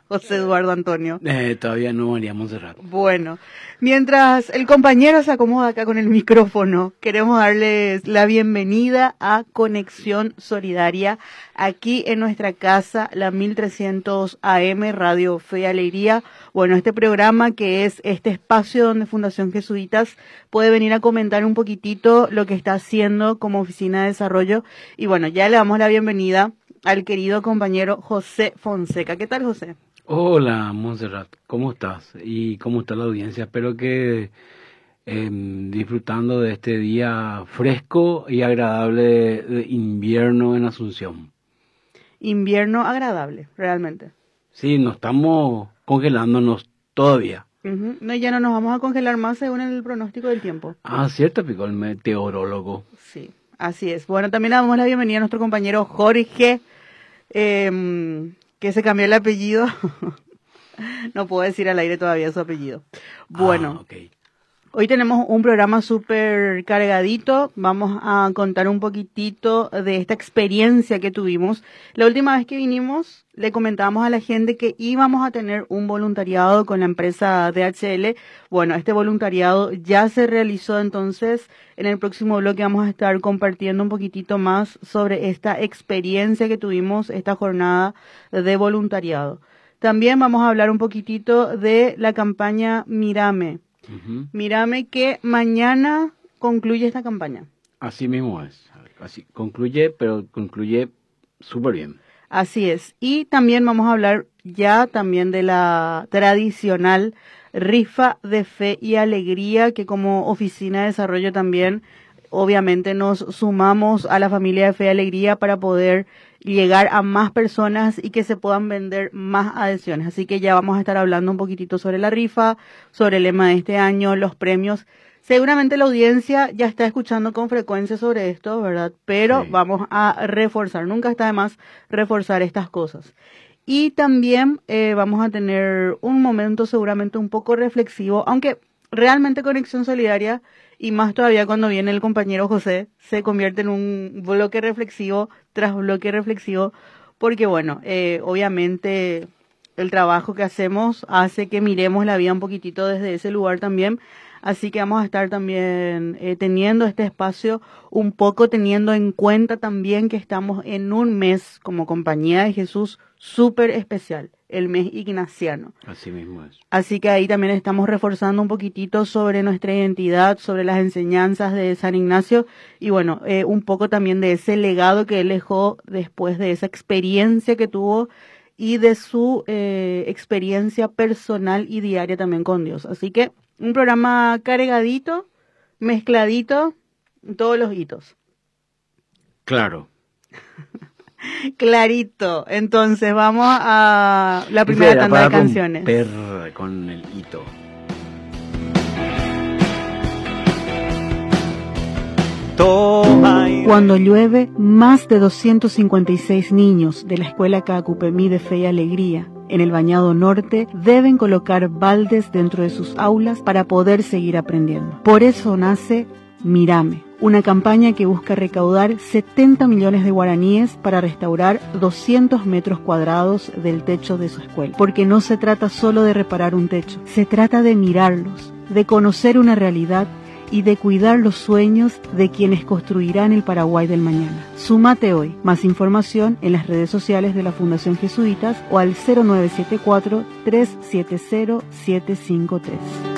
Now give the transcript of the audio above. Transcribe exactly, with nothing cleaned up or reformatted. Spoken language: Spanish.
José Eduardo Antonio? Eh, todavía no, María Montserrat. Bueno, mientras el compañero se acomoda acá con el micrófono, queremos darles la bienvenida a Conexión Solidaria, aquí en nuestra casa, la mil trescientos A M, Radio Fe y Alegría. Bueno, este programa que es este espacio donde Fundación Jesuitas puede venir a comentar un poquitito lo que está haciendo como oficina de desarrollo. Y bueno, ya le damos la bienvenida al querido compañero José Fonseca. ¿Qué tal, José? Hola, Montserrat, ¿cómo estás? ¿Y cómo está la audiencia? Espero que eh, disfrutando de este día fresco y agradable de, de invierno en Asunción. Invierno agradable, realmente. Sí, no estamos congelándonos todavía. Uh-huh. No, ya no nos vamos a congelar más según el pronóstico del tiempo. Ah, cierto, picó el meteorólogo. Sí, así es. Bueno, también le damos la bienvenida a nuestro compañero Jorge, eh, que se cambió el apellido. No puedo decir al aire todavía su apellido. Bueno, ah, okay. Hoy tenemos un programa súper cargadito. Vamos a contar un poquitito de esta experiencia que tuvimos. La última vez que vinimos, le comentábamos a la gente que íbamos a tener un voluntariado con la empresa D H L. Bueno, este voluntariado ya se realizó, entonces en el próximo bloque vamos a estar compartiendo un poquitito más sobre esta experiencia que tuvimos, esta jornada de voluntariado. También vamos a hablar un poquitito de la campaña Mírame. Uh-huh. Mírame, que mañana concluye esta campaña. Así mismo es. Así concluye, pero concluye súper bien. Así es. Y también vamos a hablar ya también de la tradicional rifa de fe y alegría, que como oficina de desarrollo también obviamente nos sumamos a la familia de Fe y Alegría para poder llegar a más personas y que se puedan vender más adhesiones. Así que ya vamos a estar hablando un poquitito sobre la rifa, sobre el lema de este año, los premios. Seguramente la audiencia ya está escuchando con frecuencia sobre esto, ¿verdad? Pero sí, vamos a reforzar, nunca está de más reforzar estas cosas. Y también eh, vamos a tener un momento seguramente un poco reflexivo, aunque realmente Conexión Solidaria, y más todavía cuando viene el compañero José, se convierte en un bloque reflexivo tras bloque reflexivo, porque bueno, eh, obviamente el trabajo que hacemos hace que miremos la vida un poquitito desde ese lugar también. Así que vamos a estar también eh, teniendo este espacio, un poco teniendo en cuenta también que estamos en un mes como Compañía de Jesús súper especial, el mes ignaciano. Así mismo es. Así que ahí también estamos reforzando un poquitito sobre nuestra identidad, sobre las enseñanzas de San Ignacio y bueno, eh, un poco también de ese legado que él dejó después de esa experiencia que tuvo y de su eh, experiencia personal y diaria también con Dios. Así que un programa cargadito, mezcladito, todos los hitos. Claro. Clarito. Entonces vamos a la primera Era tanda para de canciones. Romper con el hito. Cuando llueve, más de doscientos cincuenta y seis niños de la escuela Cacupemí de Fe y Alegría en el Bañado Norte deben colocar baldes dentro de sus aulas para poder seguir aprendiendo. Por eso nace Mírame, una campaña que busca recaudar setenta millones de guaraníes para restaurar doscientos metros cuadrados del techo de su escuela. Porque no se trata solo de reparar un techo, se trata de mirarlos, de conocer una realidad y de cuidar los sueños de quienes construirán el Paraguay del mañana. Súmate hoy. Más información en las redes sociales de la Fundación Jesuitas o al cero nueve siete cuatro, tres siete cero, siete cinco tres.